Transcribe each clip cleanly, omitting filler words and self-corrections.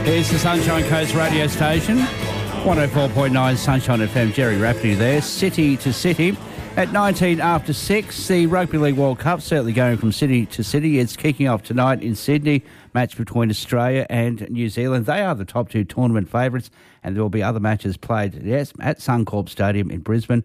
It's the Sunshine Coast radio station, 104.9 Sunshine FM. Jerry Rafferty there, city to city. At 19 after 6, the Rugby League World Cup certainly going from city to city. It's kicking off tonight in Sydney, match between Australia and New Zealand. They are the top two tournament favourites, and there will be other matches played, yes, at Suncorp Stadium in Brisbane,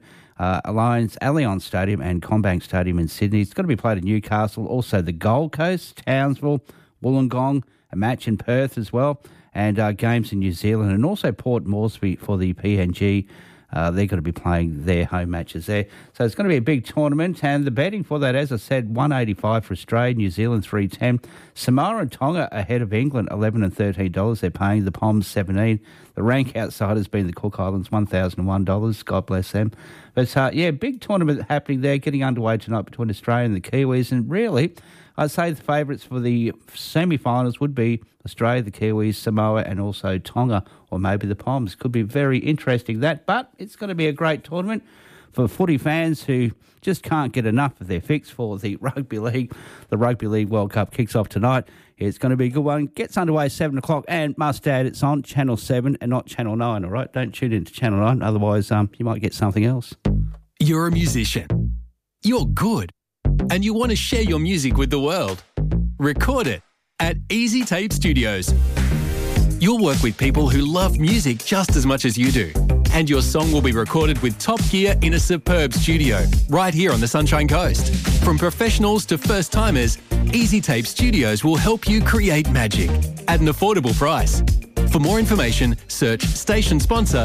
Allianz Stadium and Combank Stadium in Sydney. It's going to be played in Newcastle, also the Gold Coast, Townsville, Wollongong, a match in Perth as well, and games in New Zealand, and also Port Moresby for the PNG. They're going to be playing their home matches there. So it's going to be a big tournament, and the betting for that, as I said, $1.85 for Australia, New Zealand $3.10. Samoa and Tonga ahead of England, $11 and $13. They're paying the Poms $17. The rank outside has been the Cook Islands, $1,001. God bless them. But, big tournament happening there, getting underway tonight between Australia and the Kiwis. And really, I'd say the favourites for the semi-finals would be Australia, the Kiwis, Samoa and also Tonga, or maybe the Poms. Could be very interesting, that. But it's going to be a great tournament for footy fans who just can't get enough of their fix for the Rugby League. The Rugby League World Cup kicks off tonight. It's going to be a good one. Gets underway at 7 o'clock, and must add, it's on Channel 7 and not Channel 9, all right? Don't tune into Channel 9, otherwise you might get something else. You're a musician. You're good. And you want to share your music with the world. Record it at Easy Tape Studios. You'll work with people who love music just as much as you do. And your song will be recorded with top gear in a superb studio, right here on the Sunshine Coast. From professionals to first-timers, Easy Tape Studios will help you create magic at an affordable price. For more information, search station sponsor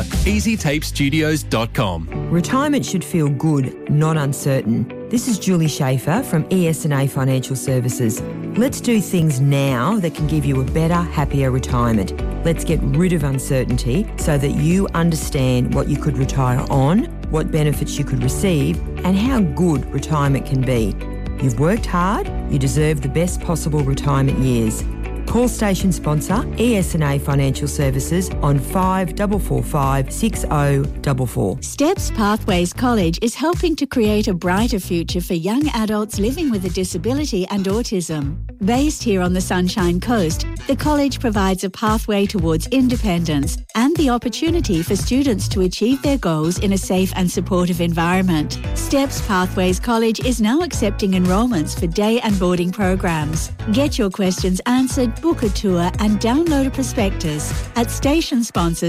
easytapestudios.com. Retirement should feel good, not uncertain. This is Julie Schaefer from ES&A Financial Services. Let's do things now that can give you a better, happier retirement. Let's get rid of uncertainty so that you understand what you could retire on, what benefits you could receive, and how good retirement can be. You've worked hard, you deserve the best possible retirement years. Call station sponsor ES&A Financial Services on 5445 6044. Steps Pathways College is helping to create a brighter future for young adults living with a disability and autism. Based here on the Sunshine Coast, the college provides a pathway towards independence and the opportunity for students to achieve their goals in a safe and supportive environment. Steps Pathways College is now accepting enrolments for day and boarding programs. Get your questions answered, book a tour and download a prospectus at station sponsor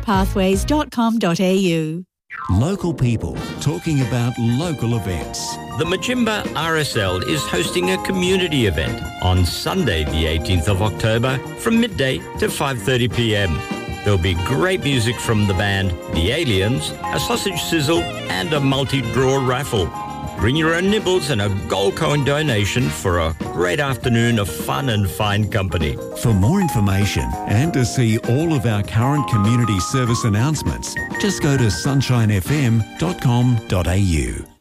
stepspathways.com.au. Local people talking about local events. The Majimba RSL is hosting a community event on Sunday the 18th of October from midday to 5:30 p.m. There'll be great music from the band The Aliens, a sausage sizzle and a multi-draw raffle. Bring your own nibbles and a gold coin donation for a great afternoon of fun and fine company. For more information and to see all of our current community service announcements, just go to sunshinefm.com.au.